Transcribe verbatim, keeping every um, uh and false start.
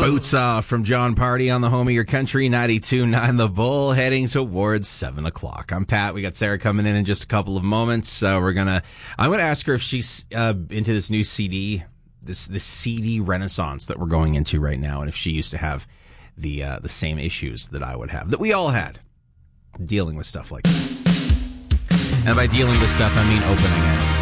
Boots Off from John Party on the home of your country, ninety-two point nine The Bull, heading towards seven o'clock. I'm Pat. We got Sarah coming in in just a couple of moments. So we're going to, I'm going to ask her if she's uh, into this new C D, this, this C D renaissance that we're going into right now, and if she used to have the, uh, the same issues that I would have, that we all had, dealing with stuff like that. And by dealing with stuff, I mean opening it.